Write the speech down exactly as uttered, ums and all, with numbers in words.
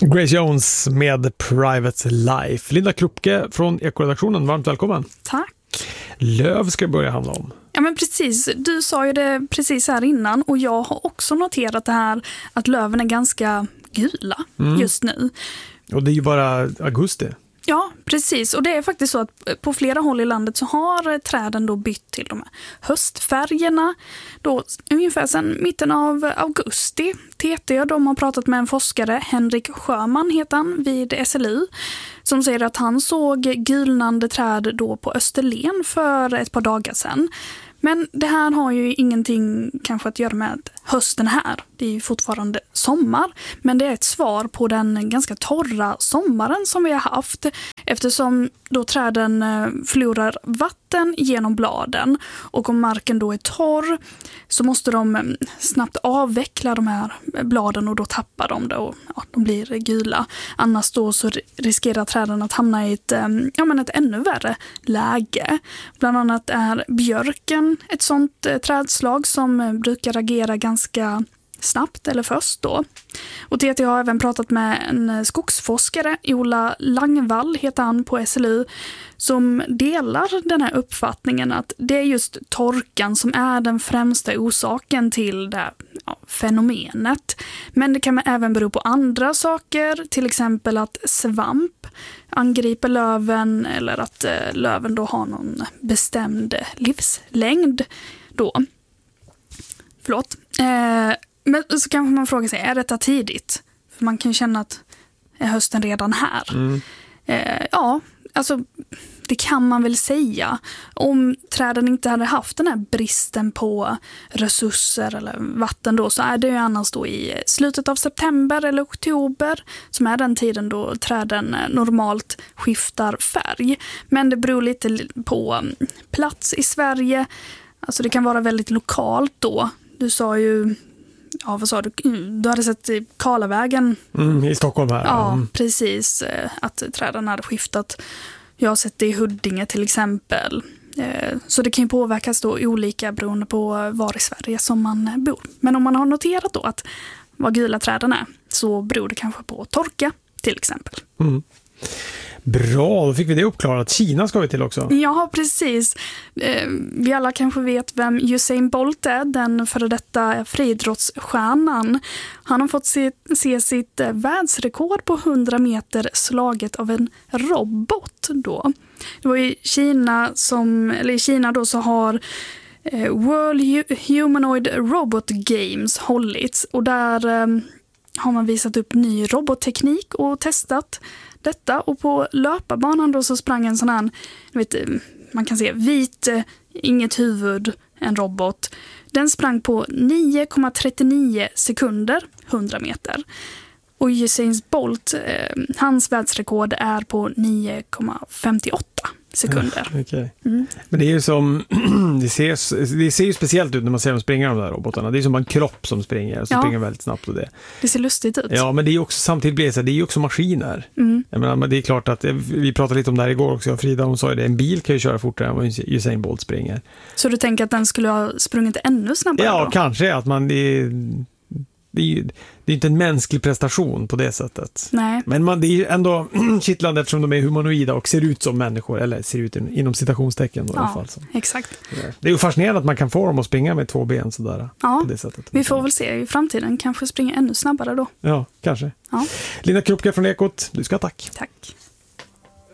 Grace Jones med Private Life. Linda Krupke från Ekoredaktionen, varmt välkommen. Tack. Löv ska börja handla om. Ja men precis, du sa ju det precis här innan och jag har också noterat det här att löven är ganska gula mm. just nu. Och det är ju bara augusti. Ja, precis. Och det är faktiskt så att på flera håll i landet så har träden då bytt till de här höstfärgerna då ungefär sedan mitten av augusti. T T de har pratat med en forskare, Henrik Sjöman heter han, vid S L U, som säger att han såg gulnande träd då på Österlen för ett par dagar sedan. Men det här har ju ingenting kanske att göra med hösten här. Det är ju fortfarande sommar. Men det är ett svar på den ganska torra sommaren som vi har haft. Eftersom då träden förlorar vatten genom bladen. Och om marken då är torr så måste de snabbt avveckla de här bladen och då tappar de det och ja, de blir gula. Annars då så riskerar träden att hamna i ett, ja, men ett ännu värre läge. Bland annat är björken ett sånt trädslag som brukar agera ganska snabbt eller först då. Och T T har även pratat med en skogsforskare, Ola Langvall heter han på S L U, som delar den här uppfattningen att det är just torkan som är den främsta orsaken till det här, ja, fenomenet. Men det kan även bero på andra saker, till exempel att svamp angriper löven eller att eh, löven då har någon bestämd livslängd då. Förlåt. Eh, Men så kan man fråga sig, är detta tidigt? För man kan känna att är hösten redan här. Mm. Eh, ja, alltså det kan man väl säga. Om träden inte hade haft den här bristen på resurser eller vatten då, så är det ju annars då i slutet av september eller oktober som är den tiden då träden normalt skiftar färg. Men det beror lite på plats i Sverige. Alltså det kan vara väldigt lokalt då. Du sa ju... Ja, vad sa du? Du hade sett i Karlavägen. Mm, i Stockholm här. Ja, mm. precis. Att träden hade skiftat. Jag har sett det i Huddinge till exempel. Så det kan ju påverkas då olika beroende på var i Sverige som man bor. Men om man har noterat då att vad gula träden är så beror det kanske på torka till exempel. Mm. Bra, då fick vi det uppklarat. Kina ska vi till också. Ja, precis. Vi alla kanske vet vem Usain Bolt är, den före detta friidrottsstjärnan. Han har fått se, se sitt världsrekord på hundra meter slaget av en robot då. Det var i Kina som, eller i Kina då så har World Humanoid Robot Games hållits och där har man visat upp ny robotteknik och testat detta, och på löparbanan då så sprang en sån här, vet, man kan se vit, inget huvud, en robot. Den sprang på nio komma trettionio sekunder, hundra meter. Och Usain Bolt, eh, hans världsrekord är på nio komma femtioåtta sekunder. Ja, okay. mm. Men det är ju som det ser, det ser ju speciellt ut när man ser dem springa, de där robotarna. Det är som en kropp som springer, som ja. springer väldigt snabbt och det. Det ser lustigt ut. Ja, men det är också samtidigt blir det så, det är ju också maskiner. Mm. Jag menar, men det är klart att vi pratade lite om det här igår också. Frida, hon sa ju det, en bil kan ju köra fortare än vad Usain Bolt springer. Så du tänker att den skulle ha sprungit ännu snabbare? Ja, då? kanske att man det, det är ju det är inte en mänsklig prestation på det sättet. Nej. Men man, det är ju ändå kittlande eftersom de är humanoida och ser ut som människor, eller ser ut inom citationstecken då, ja, i alla fall. Så. Exakt. Det är ju fascinerande att man kan få dem att springa med två ben sådär. Ja, på det sättet. Vi får väl se i framtiden, kanske springa ännu snabbare då. Ja, kanske. Ja. Linda Krupke från Ekot, du ska ha tack. Tack.